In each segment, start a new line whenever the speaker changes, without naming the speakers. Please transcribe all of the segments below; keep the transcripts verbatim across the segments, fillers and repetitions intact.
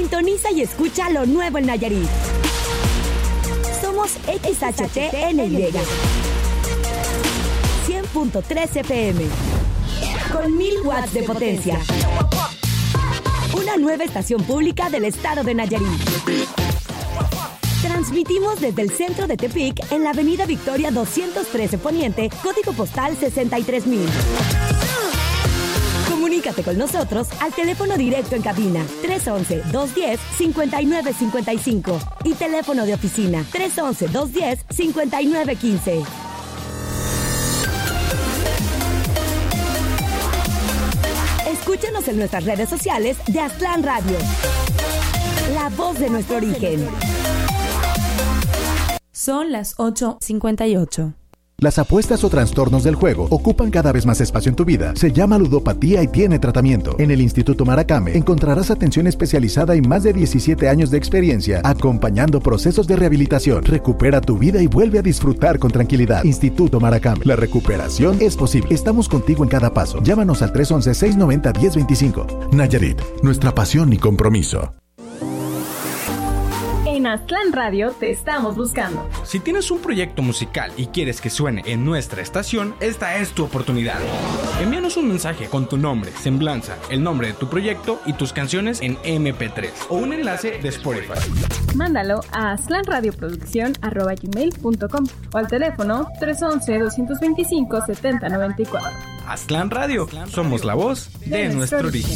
Sintoniza y escucha lo nuevo en Nayarit. Somos X H T N Y. cien punto tres F M. Con mil watts de potencia. Una nueva estación pública del estado de Nayarit. Transmitimos desde el centro de Tepic en la avenida Victoria doscientos trece Poniente, código postal sesenta y tres mil. Comunícate con nosotros al teléfono directo en cabina tres once, dos diez, cincuenta y nueve cincuenta y cinco y teléfono de oficina tres once, dos diez, cincuenta y nueve quince. Escúchanos en nuestras redes sociales de Aztlán Radio. La voz de nuestro origen.
Son las ocho cincuenta y ocho.
Las apuestas o trastornos del juego ocupan cada vez más espacio en tu vida. Se llama ludopatía y tiene tratamiento. En el Instituto Maracame encontrarás atención especializada y más de diecisiete años de experiencia acompañando procesos de rehabilitación. Recupera tu vida y vuelve a disfrutar con tranquilidad. Instituto Maracame. La recuperación es posible. Estamos contigo en cada paso. Llámanos al tres once, seiscientos noventa, diez veinticinco. Nayarit, nuestra pasión y compromiso.
En Aztlán Radio te estamos buscando.
Si tienes un proyecto musical y quieres que suene en nuestra estación, esta es tu oportunidad. Envíanos un mensaje con tu nombre, semblanza, el nombre de tu proyecto y tus canciones en eme pe tres o un enlace de Spotify.
Mándalo a aztlanradioproducción arroba gmail punto com o al teléfono tres once, doscientos veinticinco, setenta noventa y cuatro.
Aztlán Radio, somos la voz de, de nuestro origen.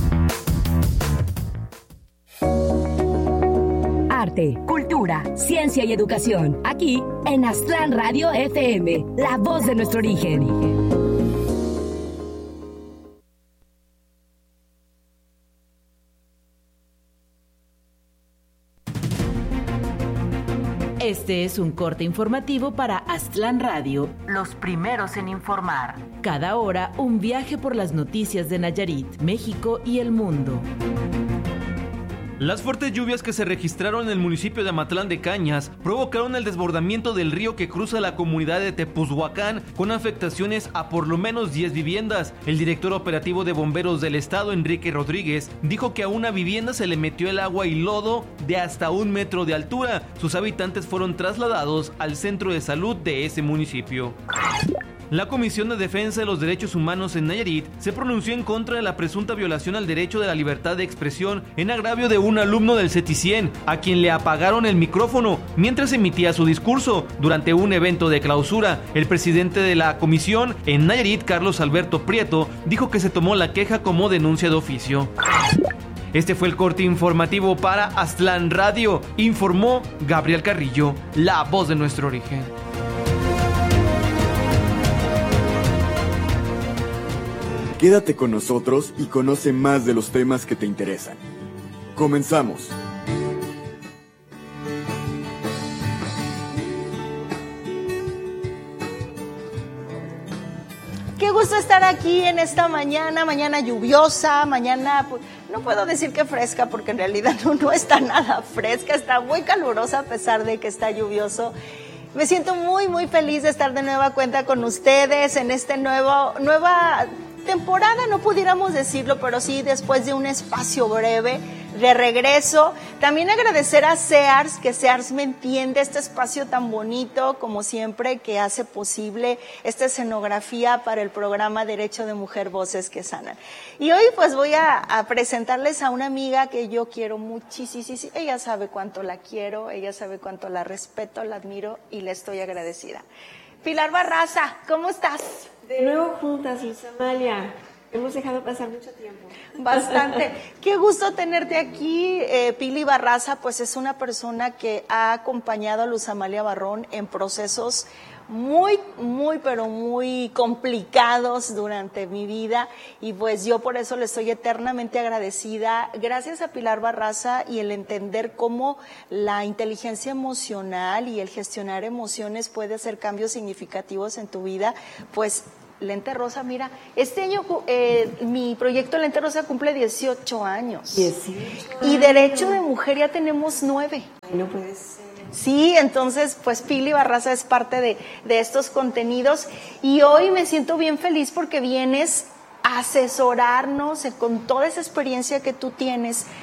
Arte, cultura, ciencia y educación. Aquí en Aztlán Radio F M, la voz de nuestro origen.
Este es un corte informativo para Aztlán Radio, los primeros en informar. Cada hora, un viaje por las noticias de Nayarit, México y el mundo.
Las fuertes lluvias que se registraron en el municipio de Amatlán de Cañas provocaron el desbordamiento del río que cruza la comunidad de Tepuzhuacán, con afectaciones a por lo menos diez viviendas. El director operativo de bomberos del estado, Enrique Rodríguez, dijo que a una vivienda se le metió el agua y lodo de hasta un metro de altura. Sus habitantes fueron trasladados al centro de salud de ese municipio. La Comisión de Defensa de los Derechos Humanos en Nayarit se pronunció en contra de la presunta violación al derecho de la libertad de expresión en agravio de un alumno del CETICIEN, a quien le apagaron el micrófono mientras emitía su discurso durante un evento de clausura. El presidente de la comisión en Nayarit, Carlos Alberto Prieto, dijo que se tomó la queja como denuncia de oficio. Este fue el corte informativo para Aztlán Radio, informó Gabriel Carrillo, la voz de nuestro origen.
Quédate con nosotros y conoce más de los temas que te interesan. Comenzamos.
Qué gusto estar aquí en esta mañana, mañana lluviosa, mañana, pues, no puedo decir que fresca porque en realidad no, no está nada fresca, está muy calurosa a pesar de que está lluvioso. Me siento muy, muy feliz de estar de nueva cuenta con ustedes en este nuevo, nueva temporada, no pudiéramos decirlo, pero sí después de un espacio breve de regreso. También agradecer a Sears, que Sears me entiende, este espacio tan bonito como siempre que hace posible esta escenografía para el programa Derecho de Mujer, Voces que Sanan. Y hoy pues voy a, a presentarles a una amiga que yo quiero muchísimo, ella sabe cuánto la quiero, ella sabe cuánto la respeto, la admiro y le estoy agradecida. Pilar Barraza, ¿cómo estás?
De nuevo juntas, Luz Amalia. Hemos dejado pasar mucho tiempo.
Bastante. Qué gusto tenerte aquí. Eh, Pili Barraza, pues es una persona que ha acompañado a Luz Amalia Barrón en procesos muy, muy, pero muy complicados durante mi vida y pues yo por eso le estoy eternamente agradecida. Gracias a Pilar Barraza y el entender cómo la inteligencia emocional y el gestionar emociones puede hacer cambios significativos en tu vida, pues Lente Rosa, mira, este año eh, mi proyecto Lente Rosa cumple dieciocho años.
dieciocho
Y Derecho de Mujer ya tenemos nueve.
Ay, no puede ser.
Sí, entonces pues Pili Barraza es parte de, de estos contenidos y hoy me siento bien feliz porque vienes a asesorarnos con toda esa experiencia que tú tienes.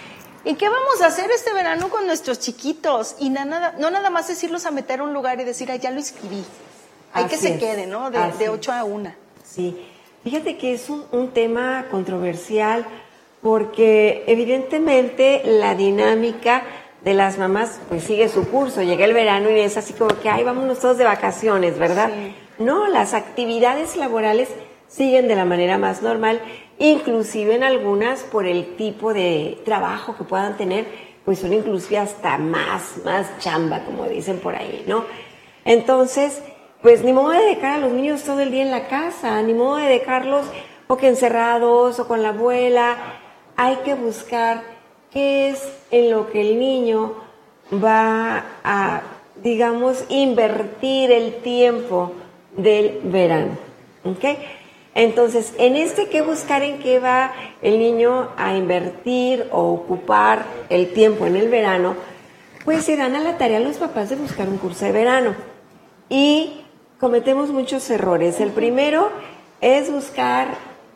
¿Y qué vamos a hacer este verano con nuestros chiquitos? Y na, nada, no nada más es irlos a meter a un lugar y decir, ah, ya lo inscribí. Hay Así que se es. quede, ¿no? De, de ocho a una.
Sí. Fíjate que es un, un tema controversial porque evidentemente la dinámica de las mamás pues sigue su curso. Llega el verano y es así como que, ay, vámonos todos de vacaciones, ¿verdad? Sí. No, las actividades laborales siguen de la manera más normal, inclusive en algunas por el tipo de trabajo que puedan tener, pues son inclusive hasta más, más chamba, como dicen por ahí, ¿no? Entonces, pues ni modo de dejar a los niños todo el día en la casa, ni modo de dejarlos o que encerrados o con la abuela. Hay que buscar qué es en lo que el niño va a, digamos, invertir el tiempo del verano, ¿ok? Entonces, en este hay que buscar en qué va el niño a invertir o ocupar el tiempo en el verano, pues se dan a la tarea los papás de buscar un curso de verano. Y cometemos muchos errores. El primero es buscar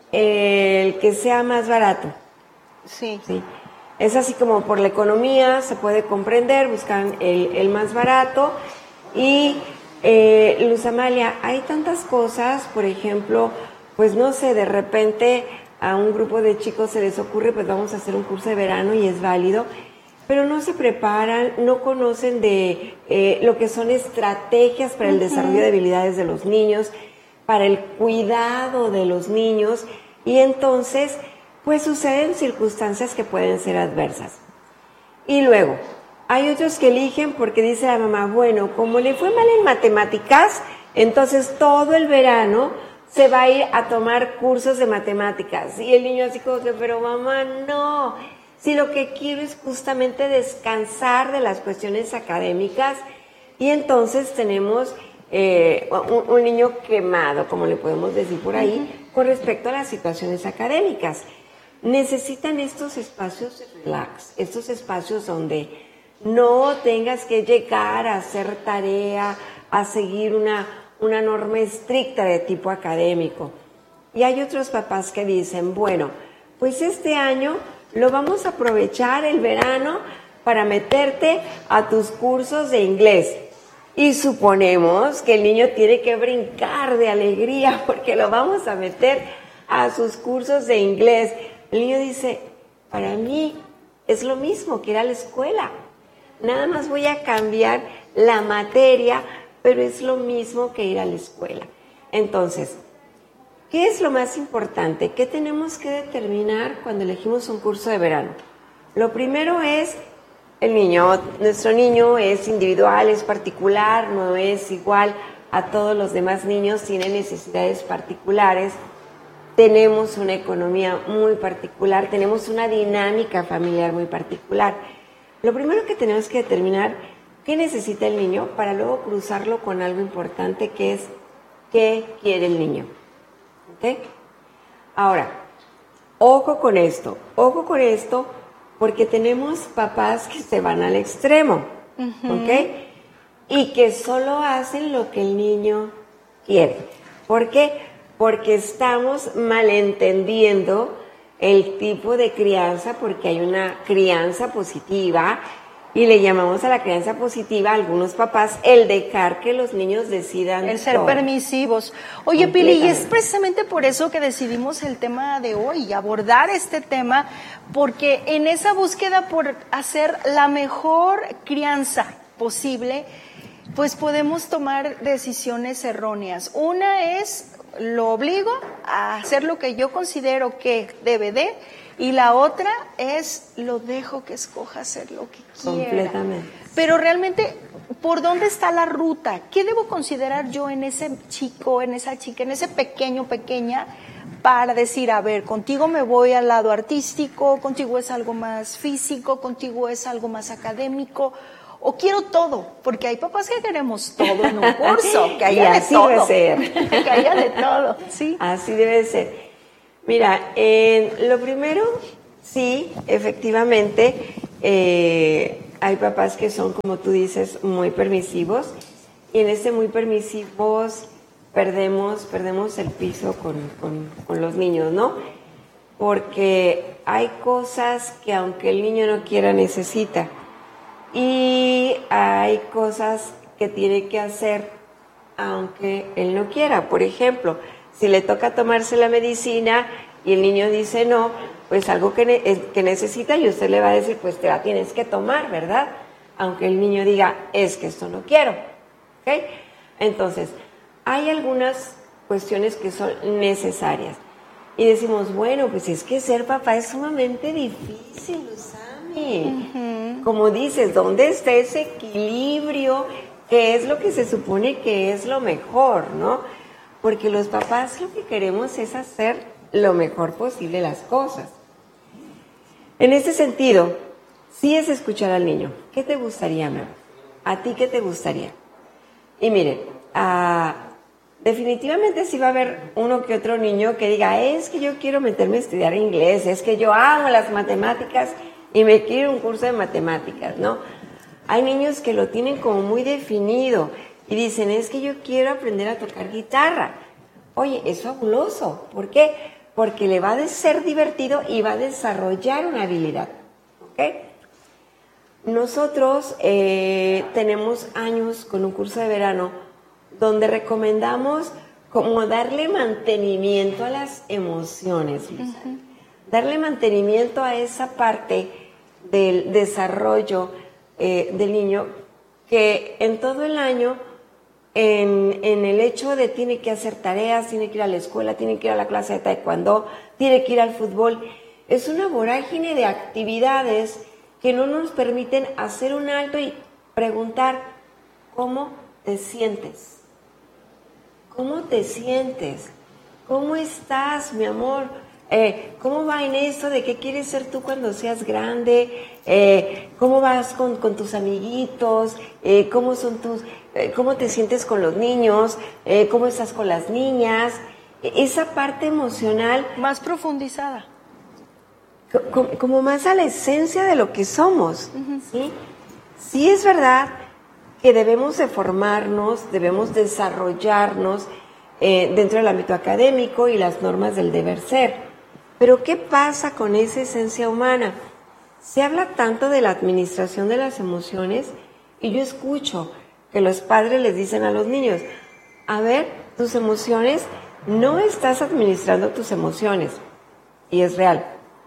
el que sea más barato.
Sí.
Sí. Es así como por la economía se puede comprender, buscan el, el más barato. Y, eh, Luz Amalia, hay tantas cosas, por ejemplo, pues no sé, de repente a un grupo de chicos se les ocurre, pues vamos a hacer un curso de verano y es válido, pero no se preparan, no conocen de eh, lo que son estrategias para el uh-huh. desarrollo de habilidades de los niños, para el cuidado de los niños, y entonces pues suceden circunstancias que pueden ser adversas. Y luego, hay otros que eligen porque dice la mamá, bueno, como le fue mal en matemáticas, entonces todo el verano se va a ir a tomar cursos de matemáticas. Y el niño así como que, pero mamá, no. Si lo que quiero es justamente descansar de las cuestiones académicas, y entonces tenemos eh, un, un niño quemado, como le podemos decir por ahí, uh-huh. con respecto a las situaciones académicas. Necesitan estos espacios de relax, estos espacios donde no tengas que llegar a hacer tarea, a seguir una, una norma estricta de tipo académico. Y hay otros papás que dicen, bueno, pues este año lo vamos a aprovechar el verano para meterte a tus cursos de inglés. Y suponemos que el niño tiene que brincar de alegría porque lo vamos a meter a sus cursos de inglés. El niño dice, para mí es lo mismo que ir a la escuela. Nada más voy a cambiar la materia, pero es lo mismo que ir a la escuela. Entonces, ¿qué es lo más importante? ¿Qué tenemos que determinar cuando elegimos un curso de verano? Lo primero es el niño. Nuestro niño es individual, es particular, no es igual a todos los demás niños, tiene necesidades particulares. Tenemos una economía muy particular, tenemos una dinámica familiar muy particular. Lo primero que tenemos que determinar, ¿qué necesita el niño? Para luego cruzarlo con algo importante que es, ¿qué quiere el niño? ¿Okay? Ahora, ojo con esto, ojo con esto, porque tenemos papás que se van al extremo, uh-huh. ¿ok? Y que solo hacen lo que el niño quiere. ¿Por qué? Porque estamos malentendiendo el tipo de crianza, porque hay una crianza positiva, y le llamamos a la crianza positiva a algunos papás el dejar que los niños decidan
el ser todo. Permisivos. Oye, Pili, y es precisamente por eso que decidimos el tema de hoy, abordar este tema, porque en esa búsqueda por hacer la mejor crianza posible, pues podemos tomar decisiones erróneas. Una es, lo obligo a hacer lo que yo considero que debe de, y la otra es, lo dejo que escoja hacer lo que quiera.
Completamente.
Pero realmente, ¿por dónde está la ruta? ¿Qué debo considerar yo en ese chico, en esa chica, en ese pequeño, pequeña, para decir, a ver, contigo me voy al lado artístico, contigo es algo más físico, contigo es algo más académico, o quiero todo? Porque hay papás que queremos todo en un curso, que haya de todo.
Así debe ser.
Que haya de todo, sí.
Así debe ser. Mira, eh, lo primero, sí, efectivamente, eh, hay papás que son, como tú dices, muy permisivos, y en ese muy permisivos perdemos, perdemos el piso con, con, con los niños, ¿no? porque hay cosas que aunque el niño no quiera, necesita. Y hay cosas que tiene que hacer aunque él no quiera. Por ejemplo, si le toca tomarse la medicina y el niño dice no, pues algo que, ne- que necesita y usted le va a decir, pues te la tienes que tomar, ¿verdad? Aunque el niño diga, es que esto no quiero. ¿Ok? Entonces, hay algunas cuestiones que son necesarias. Y decimos, bueno, pues es que ser papá es sumamente difícil, Usami. Uh-huh. Como dices, ¿dónde está ese equilibrio? ¿Qué es lo que se supone que es lo mejor, no? Porque los papás lo que queremos es hacer lo mejor posible las cosas. En ese sentido, sí es escuchar al niño. ¿Qué te gustaría, mi amor? ¿A ti qué te gustaría? Y miren, uh, definitivamente sí va a haber uno que otro niño que diga, es que yo quiero meterme a estudiar inglés, es que yo amo las matemáticas y me quiero un curso de matemáticas, ¿no? Hay niños que lo tienen como muy definido y dicen, es que yo quiero aprender a tocar guitarra. Oye, es fabuloso. ¿Por qué? Porque le va a ser divertido y va a desarrollar una habilidad. ¿Ok? Nosotros eh, tenemos años con un curso de verano donde recomendamos como darle mantenimiento a las emociones, Lisa. Uh-huh. Darle mantenimiento a esa parte del desarrollo eh, del niño que en todo el año, en, en el hecho de tiene que hacer tareas, tiene que ir a la escuela, tiene que ir a la clase de taekwondo, tiene que ir al fútbol, es una vorágine de actividades que no nos permiten hacer un alto y preguntar, ¿cómo te sientes? ¿Cómo te sientes? ¿Cómo estás, mi amor? Eh, ¿Cómo va en esto de qué quieres ser tú cuando seas grande? Eh, ¿Cómo vas con, con tus amiguitos? Eh, ¿Cómo son tus, eh, cómo te sientes con los niños? Eh, ¿Cómo estás con las niñas? Esa parte emocional
más profundizada.
Como, como más a la esencia de lo que somos. Uh-huh. ¿Sí? Sí es verdad que debemos de formarnos, debemos desarrollarnos eh, dentro del ámbito académico y las normas del deber ser. Pero ¿qué pasa con esa esencia humana? Se habla tanto de la administración de las emociones y yo escucho que los padres les dicen a los niños, a ver, tus emociones, no estás administrando tus emociones. Y es real.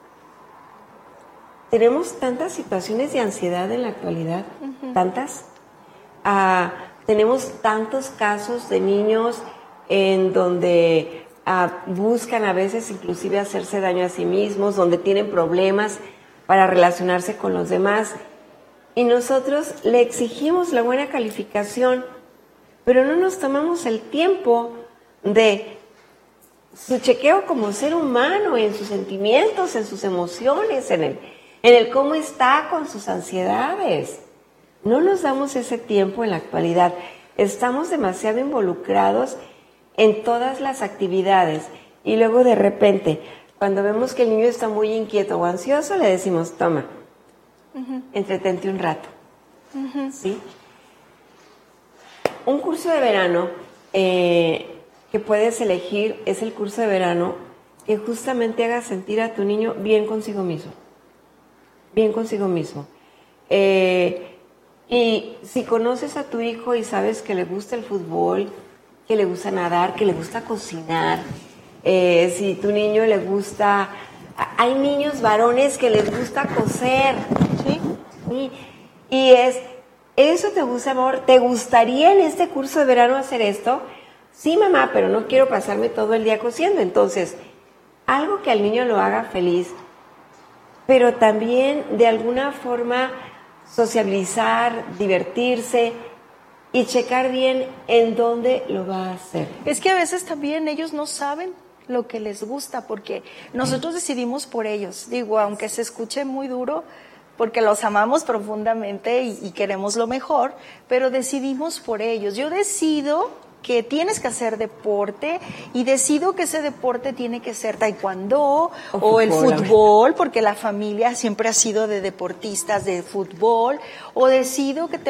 Tenemos tantas situaciones de ansiedad en la actualidad, uh-huh. tantas. Ah, tenemos tantos casos de niños en donde ah, buscan a veces inclusive hacerse daño a sí mismos, donde tienen problemas para relacionarse con los demás. Y nosotros le exigimos la buena calificación, pero no nos tomamos el tiempo de su chequeo como ser humano, en sus sentimientos, en sus emociones, en el, en el cómo está con sus ansiedades. No nos damos ese tiempo en la actualidad. Estamos demasiado involucrados en todas las actividades y luego de repente, cuando vemos que el niño está muy inquieto o ansioso, le decimos, toma, uh-huh. entretente un rato. Uh-huh. ¿Sí? Un curso de verano eh, que puedes elegir es el curso de verano que justamente haga sentir a tu niño bien consigo mismo. Bien consigo mismo. Eh, y si conoces a tu hijo y sabes que le gusta el fútbol, que le gusta nadar, que le gusta cocinar, eh, si tu niño le gusta... Hay niños varones que les gusta coser, ¿sí? Y, y es, ¿eso te gusta, amor? ¿Te gustaría en este curso de verano hacer esto? Sí, mamá, pero no quiero pasarme todo el día cosiendo. Entonces, algo que al niño lo haga feliz, pero también de alguna forma sociabilizar, divertirse y checar bien en dónde lo va a hacer.
Es que a veces también ellos no saben lo que les gusta, porque nosotros decidimos por ellos. Digo, aunque se escuche muy duro, porque los amamos profundamente y, y queremos lo mejor, pero decidimos por ellos. Yo decido que tienes que hacer deporte y decido que ese deporte tiene que ser taekwondo o, o fútbol, el fútbol, porque la familia siempre ha sido de deportistas de fútbol, o decido que te